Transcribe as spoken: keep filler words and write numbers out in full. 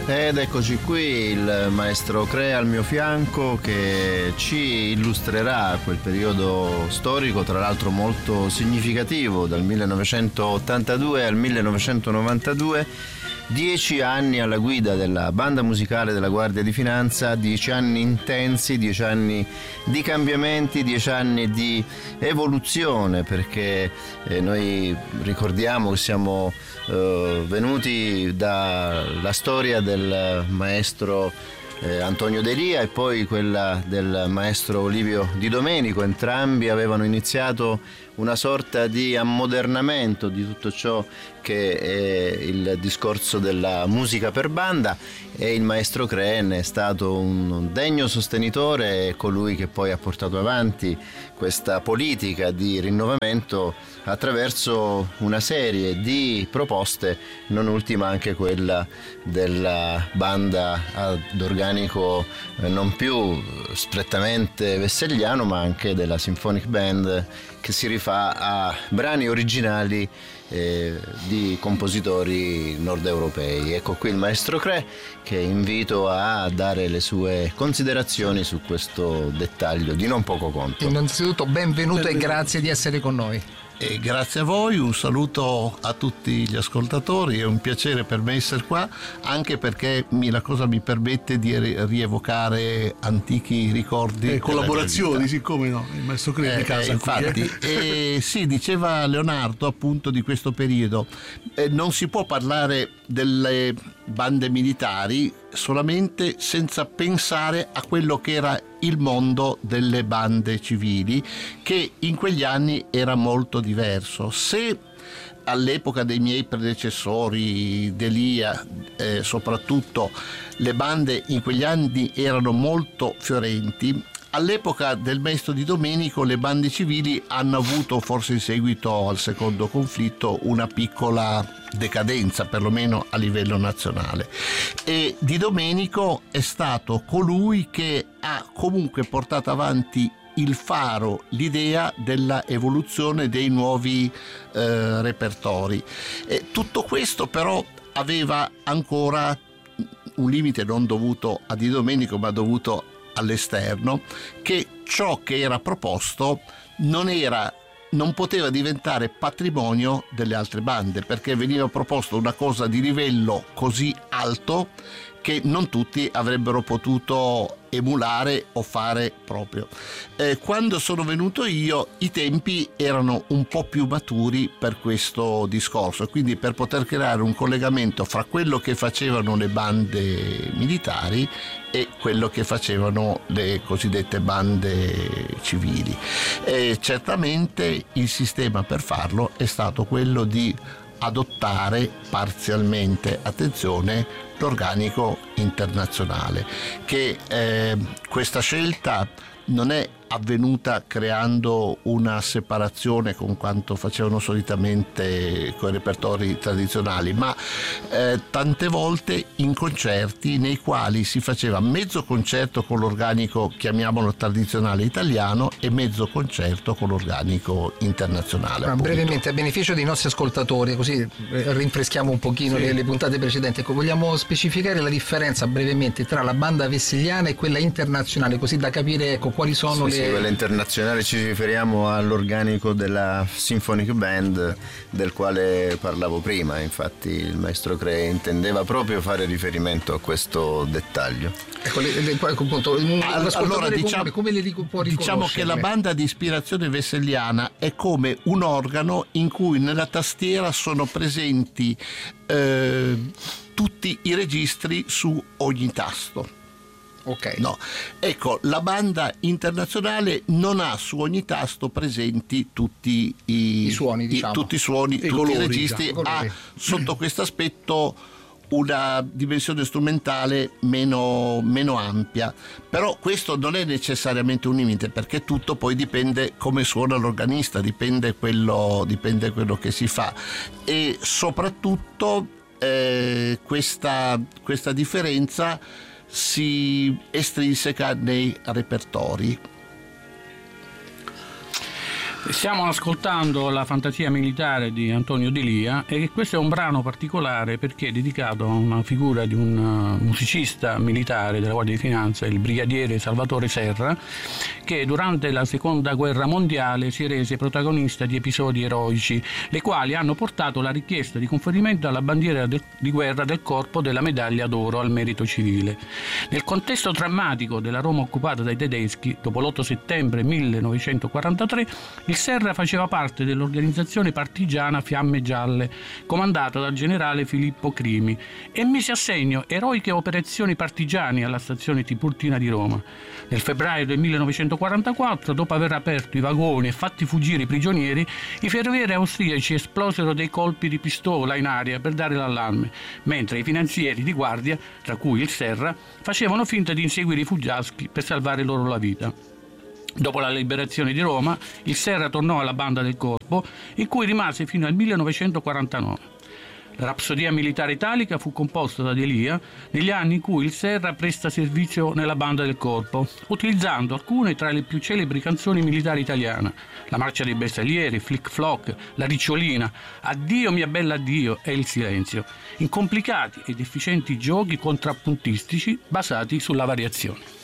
Ed eccoci qui, il maestro Crea al mio fianco che ci illustrerà quel periodo storico, tra l'altro molto significativo, dal millenovecentottantadue al millenovecentonovantadue. Dieci anni alla guida della banda musicale della Guardia di Finanza, dieci anni intensi, dieci anni di cambiamenti, dieci anni di evoluzione, perché eh, noi ricordiamo che siamo eh, venuti dalla storia del maestro eh, Antonio Delia e poi quella del maestro Livio Di Domenico. Entrambi avevano iniziato una sorta di ammodernamento di tutto ciò che è il discorso della musica per banda, e il maestro Crea è stato un degno sostenitore e colui che poi ha portato avanti questa politica di rinnovamento attraverso una serie di proposte, non ultima anche quella della banda ad organico non più strettamente vesseliano, ma anche della Symphonic Band, che si rifà a brani originali eh, di compositori nord europei. Ecco qui il maestro Crea, che invito a dare le sue considerazioni su questo dettaglio di non poco conto. Innanzitutto benvenuto, benvenuto. E grazie di essere con noi. E grazie a voi, un saluto a tutti gli ascoltatori, è un piacere per me essere qua, anche perché mi, la cosa mi permette di rievocare antichi ricordi. E collaborazioni, siccome no, il maestro Crea di casa. Eh, infatti, qui, eh. e sì, diceva Leonardo appunto di questo periodo, eh, non si può parlare delle bande militari solamente senza pensare a quello che era il mondo delle bande civili, che in quegli anni era molto diverso. Se all'epoca dei miei predecessori, Delia eh, soprattutto, le bande in quegli anni erano molto fiorenti, all'epoca del maestro Di Domenico le bande civili hanno avuto, forse in seguito al secondo conflitto, una piccola decadenza, perlomeno a livello nazionale. E Di Domenico è stato colui che ha comunque portato avanti il faro, l'idea della evoluzione dei nuovi eh, repertori. E tutto questo però aveva ancora un limite non dovuto a Di Domenico ma dovuto all'esterno, che ciò che era proposto non era non poteva diventare patrimonio delle altre bande, perché veniva proposto una cosa di livello così alto che non tutti avrebbero potuto emulare o fare proprio. Eh, quando sono venuto io i tempi erano un po' più maturi per questo discorso, quindi per poter creare un collegamento fra quello che facevano le bande militari e quello che facevano le cosiddette bande civili. E certamente il sistema per farlo è stato quello di adottare parzialmente, attenzione, l'organico internazionale, che eh, questa scelta non è avvenuta creando una separazione con quanto facevano solitamente con i repertori tradizionali, ma eh, tante volte in concerti nei quali si faceva mezzo concerto con l'organico, chiamiamolo tradizionale italiano, e mezzo concerto con l'organico internazionale. Ma brevemente, a beneficio dei nostri ascoltatori, così rinfreschiamo un pochino sì. le, le puntate precedenti, ecco, vogliamo specificare la differenza brevemente tra la banda vesseliana e quella internazionale, così da capire ecco, quali sono sì, le... Sì, quella internazionale ci riferiamo all'organico della Symphonic Band del quale parlavo prima, infatti il maestro Crea intendeva proprio fare riferimento a questo dettaglio. Ecco, le, le, appunto, allora diciamo, come le può diciamo che la banda di ispirazione vesseliana è come un organo in cui nella tastiera sono presenti eh, tutti i registri su ogni tasto. Ok. No. Ecco, la banda internazionale non ha su ogni tasto presenti tutti i, I suoni, diciamo. i, tutti i suoni, I tutti colori, i registri, i ha sotto questo aspetto una dimensione strumentale meno, meno ampia, però questo non è necessariamente un limite, perché tutto poi dipende come suona l'organista, dipende quello, dipende quello che si fa, e soprattutto eh, questa, questa differenza si estrinseca nei repertori. Stiamo ascoltando la fantasia militare di Antonio Delia e questo è un brano particolare perché è dedicato a una figura di un musicista militare della Guardia di Finanza, il brigadiere Salvatore Serra, che durante la seconda guerra mondiale si rese protagonista di episodi eroici, le quali hanno portato la richiesta di conferimento alla bandiera del, di guerra del corpo della medaglia d'oro al merito civile. Nel contesto drammatico della Roma occupata dai tedeschi, dopo l'otto settembre millenovecentoquarantatré, il Serra faceva parte dell'organizzazione partigiana Fiamme Gialle, comandata dal generale Filippo Crimi, e mise a segno eroiche operazioni partigiane alla stazione Tiburtina di Roma. Nel febbraio del millenovecentoquarantaquattro, dopo aver aperto i vagoni e fatti fuggire i prigionieri, i ferrovieri austriaci esplosero dei colpi di pistola in aria per dare l'allarme, mentre i finanzieri di guardia, tra cui il Serra, facevano finta di inseguire i fuggiaschi per salvare loro la vita. Dopo la liberazione di Roma, il Serra tornò alla Banda del Corpo, in cui rimase fino al millenovecentoquarantanove. La Rapsodia militare italica fu composta da Delia negli anni in cui il Serra presta servizio nella Banda del Corpo, utilizzando alcune tra le più celebri canzoni militari italiane: La Marcia dei Bersaglieri, Flick Flock, La Ricciolina, Addio mia bella addio e Il Silenzio, in complicati ed efficienti giochi contrappuntistici basati sulla variazione.